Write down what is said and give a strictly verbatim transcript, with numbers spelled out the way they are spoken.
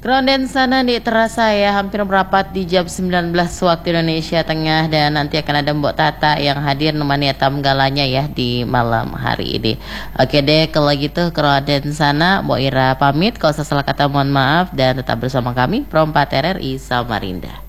Kronden sana nih terasa ya hampir merapat di jam sembilan belas waktu Indonesia Tengah, dan nanti akan ada Mbok Tata yang hadir nemani tamu galanya ya di malam hari ini. Oke deh kalau gitu Kronden sana Mbok Ira pamit, kalau salah kata mohon maaf, dan tetap bersama kami Pro empat R R I Samarinda.